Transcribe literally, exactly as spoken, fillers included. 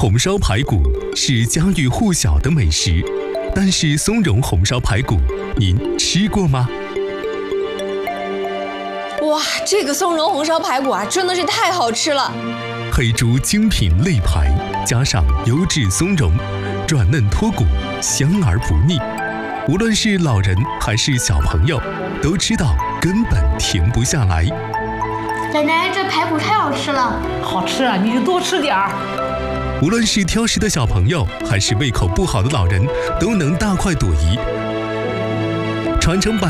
红烧排骨是家喻户晓的美食，但是松茸红烧排骨，您吃过吗？ 哇，这个松茸红烧排骨啊，真的是太好吃了！ 黑猪精品肋排，加上优质松茸，软嫩脱骨，香而不腻。无论是老人还是小朋友，都知道根本停不下来。 奶奶，这排骨太好吃了！ 好吃啊，你就多吃点儿。 无论是挑食的小朋友，还是胃口不好的老人，都能大快朵颐。传承百